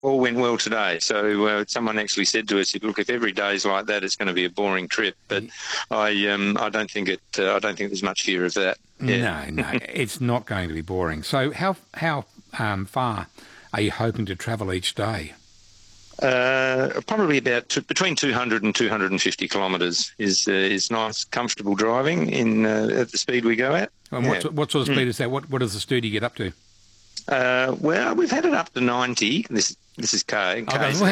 all went well today. So someone actually said to us, "Look, if every day's like that, it's going to be a boring trip." But I don't think I don't think there's much fear of that. Yeah. No, it's not going to be boring. So how far are you hoping to travel each day? Probably about between 200 and 250 kilometres is nice, comfortable driving in at the speed we go at. And what sort of speed is that? What does the Studi get up to? Well, we've had it up to 90. This is K.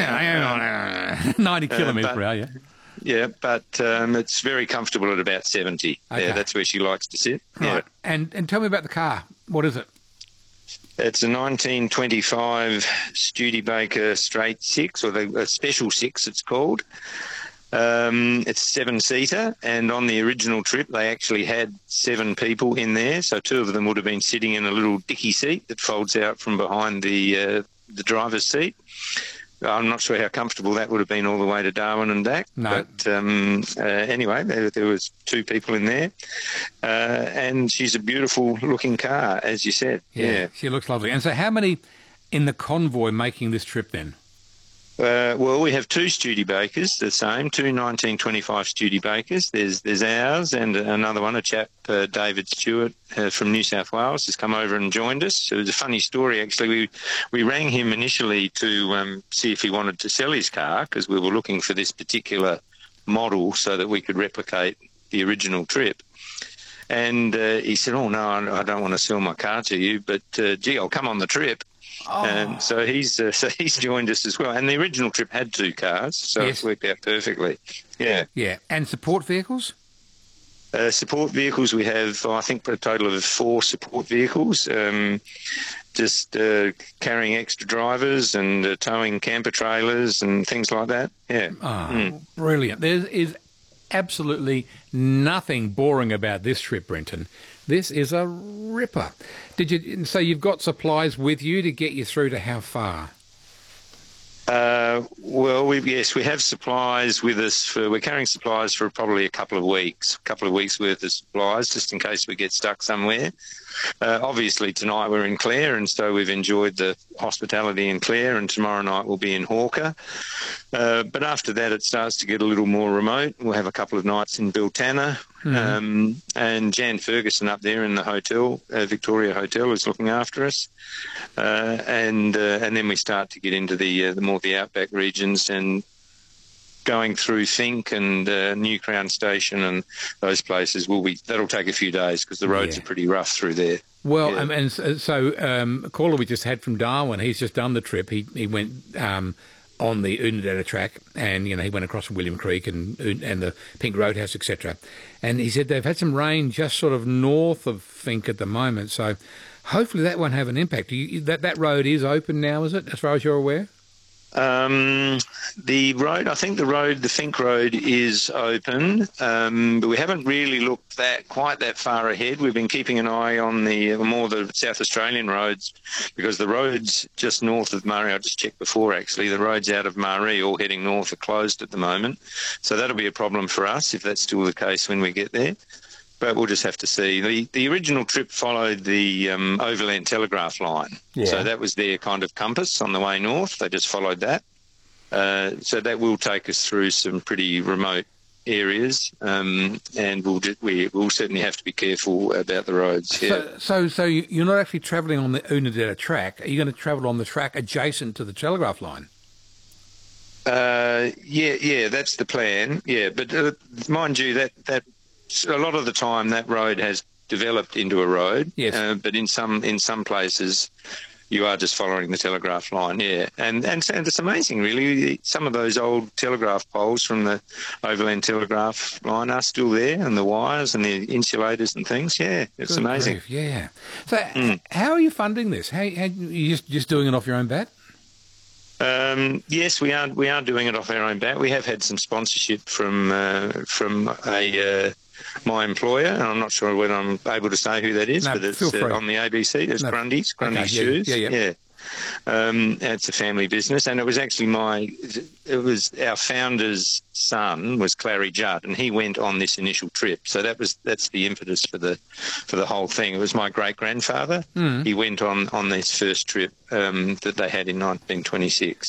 90 kilometres per hour, yeah. Yeah, but it's very comfortable at about 70. Okay. Yeah, that's where she likes to sit. Right. Yeah. And tell me about the car. What is it? It's a 1925 Studebaker Straight Six, or the Special Six it's called. It's a 7-seater, and on the original trip they actually had 7 people in there, so 2 of them would have been sitting in a little dicky seat that folds out from behind the driver's seat. I'm not sure how comfortable that would have been all the way to Darwin and back. No. But anyway, there was 2 people in there, and she's a beautiful-looking car, as you said. Yeah, she looks lovely. And so how many in the convoy making this trip then? Well, we have 2 Studebakers, the same, 2 1925 Studebakers. There's ours and another one, a chap, David Stewart from New South Wales, has come over and joined us. So it was a funny story, actually. We rang him initially to see if he wanted to sell his car, because we were looking for this particular model so that we could replicate the original trip. And he said, "Oh, no, I don't want to sell my car to you, but, gee, I'll come on the trip." Oh. So he's joined us as well. And the original trip had 2 cars, so It's worked out perfectly. Yeah. Yeah. And support vehicles? Support vehicles, we have, I think, a total of 4 support vehicles, just carrying extra drivers and towing camper trailers and things like that. Yeah. Oh, brilliant. There is absolutely nothing boring about this trip, Brenton. This is a ripper. So you've got supplies with you to get you through to how far? Well, we have supplies with us. We're carrying supplies for probably a couple of weeks worth of supplies, just in case we get stuck somewhere. Obviously, tonight we're in Clare, and so we've enjoyed the hospitality in Clare, and tomorrow night we'll be in Hawker. But after that, it starts to get a little more remote. We'll have a couple of nights in Biltana, and Jan Ferguson up there in the hotel, Victoria Hotel, is looking after us. And then we start to get into the more the outback regions, and going through Think and New Crown Station and those places that'll take a few days, because the roads are pretty rough through there. Well, and so a caller we just had from Darwin, he's just done the trip. He went on the Unadilla track, and he went across from William Creek and the Pink Roadhouse, etc. And he said they've had some rain just sort of north of Think at the moment, so hopefully that won't have an impact. That road is open now, is it, as far as you're aware? The road, I think the Fink Road is open, but we haven't really looked quite that far ahead. We've been keeping an eye on the South Australian roads, because the roads just north of Murray, I just checked before actually, the roads out of Murray all heading north are closed at the moment. So that'll be a problem for us if that's still the case when we get there. But we'll just have to see. The original trip followed the Overland Telegraph line. Yeah. So that was their kind of compass on the way north. They just followed that. So that will take us through some pretty remote areas, and we'll certainly have to be careful about the roads. Yeah. So you're not actually travelling on the Unadilla track. Are you going to travel on the track adjacent to the telegraph line? Yeah, that's the plan. Yeah, but mind you, that a lot of the time that road has developed into a road. Yes. But in some places you are just following the telegraph line. Yeah, and so it's amazing, really. Some of those old telegraph poles from the Overland Telegraph line are still there, and the wires and the insulators and things. Yeah, it's Good amazing. Grief, yeah. So how are you funding this? How you just doing it off your own bat? Yes, we are doing it off our own bat. We have had some sponsorship from my employer, and I'm not sure whether I'm able to say who that is, but it's on the ABC. It's Grundy's okay, Shoes. Yeah. It's a family business, and it was actually our founder's son was Clary Judd, and he went on this initial trip. So that's the impetus for the whole thing. It was my great grandfather. He went on this first trip that they had in 1926.